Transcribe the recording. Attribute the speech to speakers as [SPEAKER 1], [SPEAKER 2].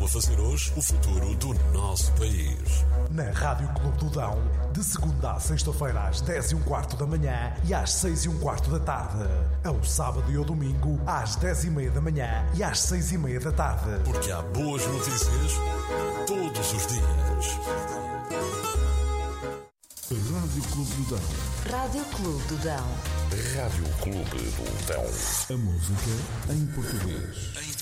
[SPEAKER 1] a fazer hoje o futuro do nosso país.
[SPEAKER 2] Na Rádio Clube do Dão, de segunda à sexta-feira às 10h15 da manhã e às 6h15 da tarde. Ao sábado e ao domingo às 10h30 da manhã e às 6h30 da tarde.
[SPEAKER 1] Porque há boas notícias todos os dias.
[SPEAKER 3] Rádio Clube do Dão.
[SPEAKER 4] Rádio Clube do Dão.
[SPEAKER 1] Rádio Clube do Dão.
[SPEAKER 3] A música em português.